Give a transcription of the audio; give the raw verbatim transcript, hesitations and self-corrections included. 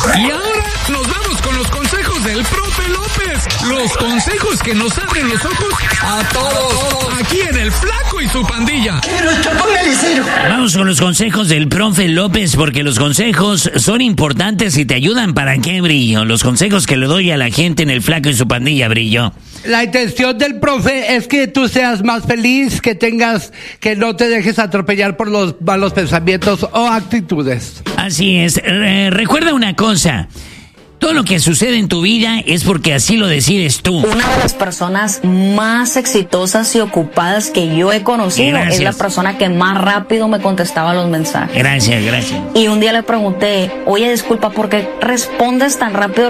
Y ahora nos vamos con los consejos del profe López. Los consejos que nos abren los ojos a todos. Aquí en El Flaco y su Pandilla. Vamos con los consejos del profe López, porque los consejos son importantes y te ayudan. ¿Para qué, Brillo? Los consejos que le doy a la gente en El Flaco y su Pandilla, Brillo. La intención del profe es que tú seas más feliz, que tengas, que no te dejes atropellar por los malos pensamientos o actitudes. Así es. Eh, recuerda una cosa. Todo lo que sucede en tu vida es porque así lo decides tú. Una de las personas más exitosas y ocupadas que yo he conocido Gracias. es la persona que más rápido me contestaba los mensajes. Gracias, gracias. Y un día le pregunté, oye, disculpa, ¿por qué respondes tan rápido